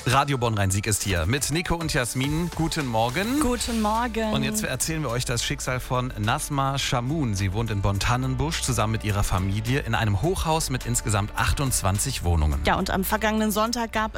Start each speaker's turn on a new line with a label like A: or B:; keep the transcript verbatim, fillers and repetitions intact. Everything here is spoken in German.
A: Radio Bonn-Rhein-Sieg ist hier mit Nico und Jasmin. Guten Morgen.
B: Guten Morgen.
A: Und jetzt erzählen wir euch das Schicksal von Nazma Shamoun. Sie wohnt in Bonn-Tannenbusch zusammen mit ihrer Familie in einem Hochhaus mit insgesamt achtundzwanzig Wohnungen.
B: Ja, und am vergangenen Sonntag gab